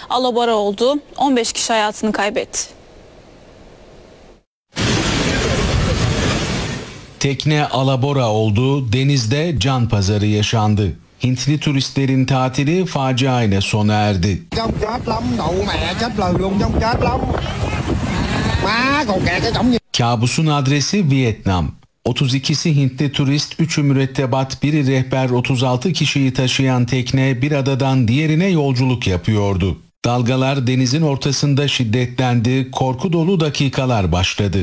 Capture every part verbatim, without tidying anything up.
alabora oldu. on beş kişi hayatını kaybetti. Tekne alabora oldu, denizde can pazarı yaşandı. Hintli turistlerin tatili facia ile sona erdi. Kabusun adresi Vietnam. otuz ikisi Hintli turist, üçü mürettebat, biri rehber, otuz altı kişiyi taşıyan tekne bir adadan diğerine yolculuk yapıyordu. Dalgalar denizin ortasında şiddetlendi, korku dolu dakikalar başladı.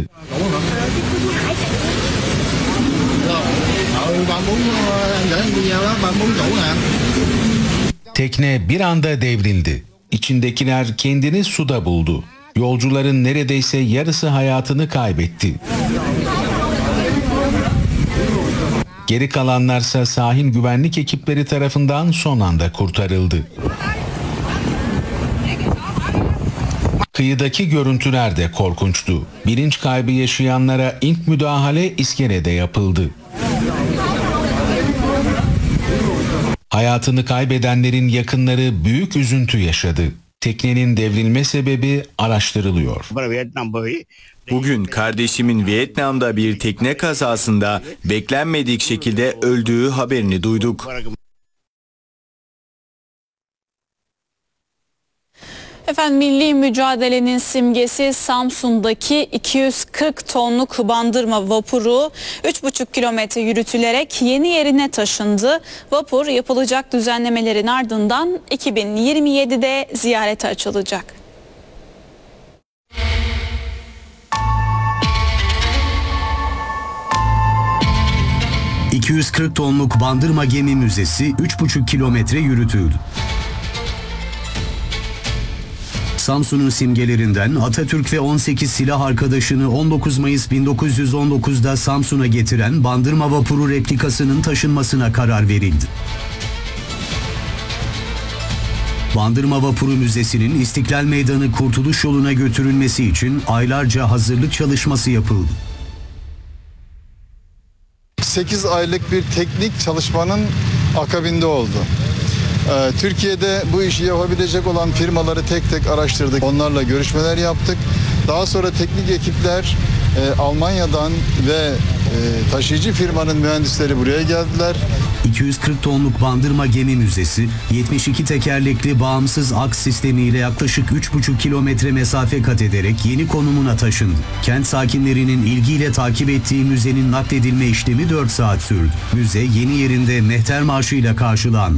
Tekne bir anda devrildi. İçindekiler kendini suda buldu. Yolcuların neredeyse yarısı hayatını kaybetti. Geri kalanlarsa sahil güvenlik ekipleri tarafından son anda kurtarıldı. Kıyıdaki görüntüler de korkunçtu. Bilinç kaybı yaşayanlara ilk müdahale iskelede yapıldı. Hayatını kaybedenlerin yakınları büyük üzüntü yaşadı. Teknenin devrilme sebebi araştırılıyor. Bugün kardeşimin Vietnam'da bir tekne kazasında beklenmedik şekilde öldüğü haberini duyduk. Efendim, milli mücadelenin simgesi Samsun'daki iki yüz kırk tonluk bandırma vapuru üç buçuk kilometre yürütülerek yeni yerine taşındı. Vapur yapılacak düzenlemelerin ardından iki bin yirmi yedide ziyarete açılacak. iki yüz kırk tonluk bandırma gemi müzesi üç buçuk kilometre yürütüldü. Samsun'un simgelerinden Atatürk ve on sekiz silah arkadaşını on dokuz Mayıs bin dokuz yüz on dokuzda Samsun'a getiren bandırma vapuru replikasının taşınmasına karar verildi. Bandırma Vapuru Müzesi'nin İstiklal Meydanı Kurtuluş Yolu'na götürülmesi için aylarca hazırlık çalışması yapıldı. sekiz aylık bir teknik çalışmanın akabinde oldu. Türkiye'de bu işi yapabilecek olan firmaları tek tek araştırdık. Onlarla görüşmeler yaptık. Daha sonra teknik ekipler e, Almanya'dan ve e, taşıyıcı firmanın mühendisleri buraya geldiler. iki yüz kırk tonluk bandırma gemi müzesi yetmiş iki tekerlekli bağımsız aks sistemiyle yaklaşık üç buçuk kilometre mesafe kat ederek yeni konumuna taşındı. Kent sakinlerinin ilgiyle takip ettiği müzenin nakledilme işlemi dört saat sürdü. Müze yeni yerinde mehter marşıyla karşılandı.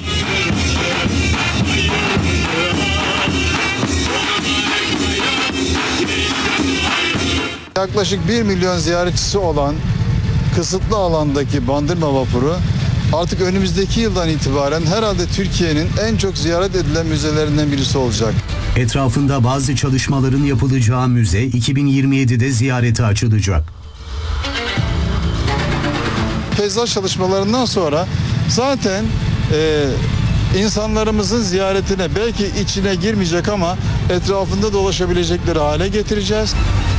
Yaklaşık bir milyon ziyaretçisi olan kısıtlı alandaki bandırma vapuru artık önümüzdeki yıldan itibaren herhalde Türkiye'nin en çok ziyaret edilen müzelerinden birisi olacak. Etrafında bazı çalışmaların yapılacağı müze iki bin yirmi yedide ziyarete açılacak. Peyzaj çalışmalarından sonra zaten e, insanlarımızın ziyaretine belki içine girmeyecek ama etrafında dolaşabilecekleri hale getireceğiz.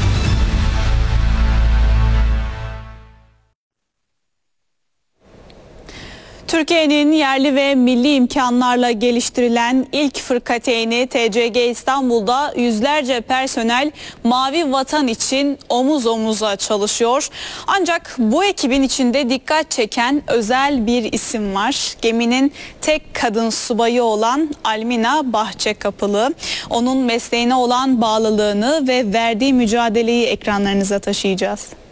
Türkiye'nin yerli ve milli imkanlarla geliştirilen ilk fırkateyni T C G İstanbul'da yüzlerce personel mavi vatan için omuz omuza çalışıyor. Ancak bu ekibin içinde dikkat çeken özel bir isim var. Geminin tek kadın subayı olan Almina Bahçekapılı. Onun mesleğine olan bağlılığını ve verdiği mücadeleyi ekranlarınıza taşıyacağız.